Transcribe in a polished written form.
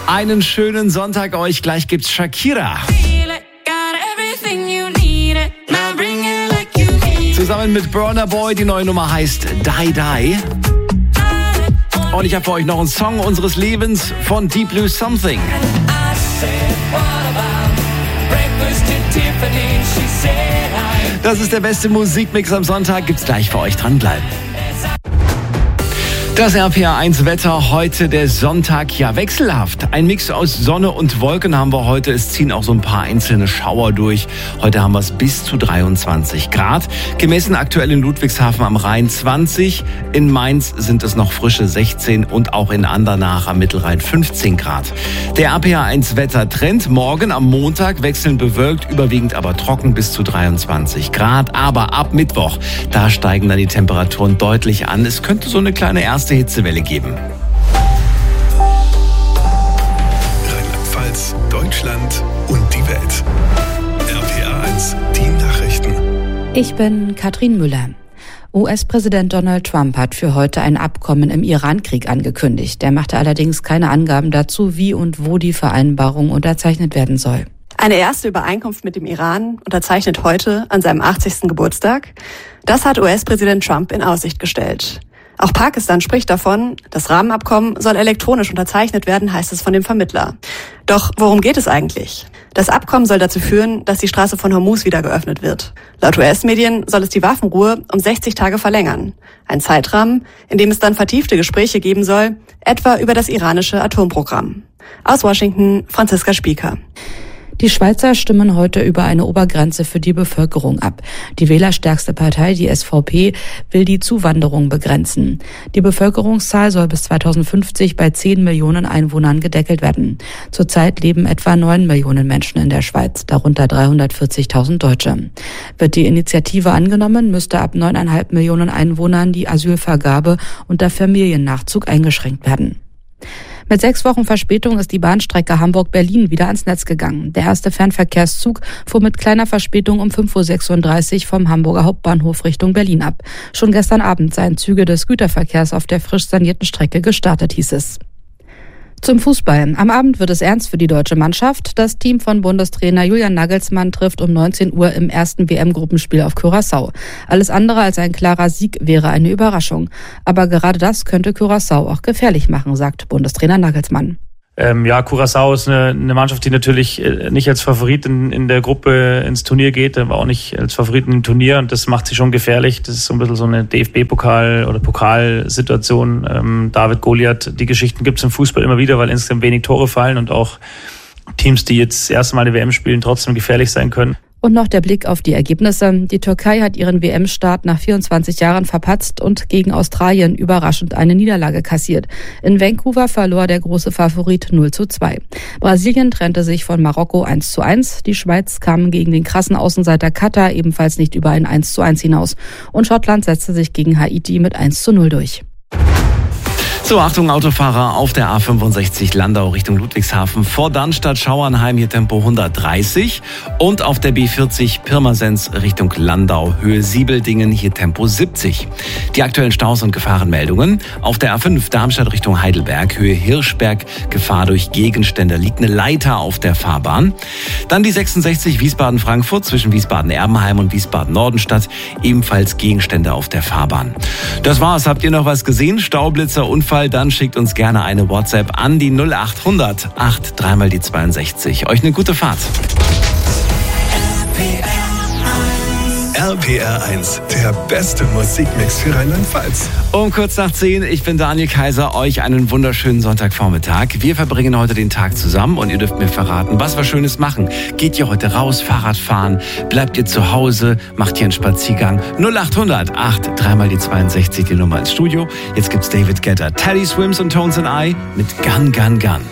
Einen schönen Sonntag euch. Gleich gibt's Shakira. Zusammen mit Burna Boy. Die neue Nummer heißt Die Die. Und ich habe für euch noch einen Song unseres Lebens von Deep Blue, Something. Das ist der beste Musikmix am Sonntag. Gibt's gleich für euch, dranbleiben. Das RPA1 Wetter heute, der Sonntag, ja wechselhaft. Ein Mix aus Sonne und Wolken haben wir heute. Es ziehen auch so ein paar einzelne Schauer durch. Heute haben wir es bis zu 23 Grad. Gemessen aktuell in Ludwigshafen am Rhein 20. In Mainz sind es noch frische 16 und auch in Andernach am Mittelrhein 15 Grad. Der RPA1 Wettertrend. Morgen am Montag wechseln bewölkt, überwiegend aber trocken bis zu 23 Grad. Aber ab Mittwoch, da steigen dann die Temperaturen deutlich an. Es könnte so eine kleine erste Hitzewelle geben. Rheinland-Pfalz, Deutschland und die Welt. RPA1, die Nachrichten. Ich bin Katrin Müller. US-Präsident Donald Trump hat für heute ein Abkommen im Iran-Krieg angekündigt. Er machte allerdings keine Angaben dazu, wie und wo die Vereinbarung unterzeichnet werden soll. Eine erste Übereinkunft mit dem Iran unterzeichnet heute an seinem 80. Geburtstag. Das hat US-Präsident Trump in Aussicht gestellt. Auch Pakistan spricht davon, das Rahmenabkommen soll elektronisch unterzeichnet werden, heißt es von dem Vermittler. Doch worum geht es eigentlich? Das Abkommen soll dazu führen, dass die Straße von Hormuz wieder geöffnet wird. Laut US-Medien soll es die Waffenruhe um 60 Tage verlängern. Ein Zeitrahmen, in dem es dann vertiefte Gespräche geben soll, etwa über das iranische Atomprogramm. Aus Washington, Franziska Spieker. Die Schweizer stimmen heute über eine Obergrenze für die Bevölkerung ab. Die wählerstärkste Partei, die SVP, will die Zuwanderung begrenzen. Die Bevölkerungszahl soll bis 2050 bei 10 Millionen Einwohnern gedeckelt werden. Zurzeit leben etwa 9 Millionen Menschen in der Schweiz, darunter 340.000 Deutsche. Wird die Initiative angenommen, müsste ab 9,5 Millionen Einwohnern die Asylvergabe unter Familiennachzug eingeschränkt werden. Mit 6 Wochen Verspätung ist die Bahnstrecke Hamburg-Berlin wieder ans Netz gegangen. Der erste Fernverkehrszug fuhr mit kleiner Verspätung um 5.36 Uhr vom Hamburger Hauptbahnhof Richtung Berlin ab. Schon gestern Abend seien Züge des Güterverkehrs auf der frisch sanierten Strecke gestartet, hieß es. Zum Fußball. Am Abend wird es ernst für die deutsche Mannschaft. Das Team von Bundestrainer Julian Nagelsmann trifft um 19 Uhr im ersten WM-Gruppenspiel auf Curaçao. Alles andere als ein klarer Sieg wäre eine Überraschung. Aber gerade das könnte Curaçao auch gefährlich machen, sagt Bundestrainer Nagelsmann. Curaçao ist eine Mannschaft, die natürlich nicht als Favorit in der Gruppe ins Turnier geht, aber auch nicht als Favorit im Turnier, und das macht sie schon gefährlich. Das ist so ein bisschen so eine DFB-Pokal- oder Pokalsituation. David Goliath, die Geschichten gibt es im Fußball immer wieder, weil insgesamt wenig Tore fallen und auch Teams, die jetzt das erste Mal eine WM spielen, trotzdem gefährlich sein können. Und noch der Blick auf die Ergebnisse. Die Türkei hat ihren WM-Start nach 24 Jahren verpatzt und gegen Australien überraschend eine Niederlage kassiert. In Vancouver verlor der große Favorit 0:2. Brasilien trennte sich von Marokko 1:1. Die Schweiz kam gegen den krassen Außenseiter Katar ebenfalls nicht über ein 1:1 hinaus. Und Schottland setzte sich gegen Haiti mit 1:0 durch. So, Achtung Autofahrer auf der A65 Landau Richtung Ludwigshafen. Vor Darmstadt-Schauernheim hier Tempo 130 und auf der B40 Pirmasens Richtung Landau Höhe Siebeldingen hier Tempo 70. Die aktuellen Staus und Gefahrenmeldungen. Auf der A5 Darmstadt Richtung Heidelberg Höhe Hirschberg, Gefahr durch Gegenstände, liegt eine Leiter auf der Fahrbahn. Dann die 66 Wiesbaden-Frankfurt zwischen Wiesbaden-Erbenheim und Wiesbaden-Nordenstadt, ebenfalls Gegenstände auf der Fahrbahn. Das war's. Habt ihr noch was gesehen? Staublitzer, Unfall? Dann schickt uns gerne eine WhatsApp an die 0800 83 die 62. Euch eine gute Fahrt. RPR1, der beste Musikmix für Rheinland-Pfalz. Um kurz nach 10, ich bin Daniel Kaiser, euch einen wunderschönen Sonntagvormittag. Wir verbringen heute den Tag zusammen und ihr dürft mir verraten, was wir Schönes machen. Geht ihr heute raus, Fahrrad fahren, bleibt ihr zu Hause, macht ihr einen Spaziergang? 0800 83 die 62, die Nummer ins Studio. Jetzt gibt's David Guetta, Teddy Swims und Tones and I mit Gun, Gun, Gun.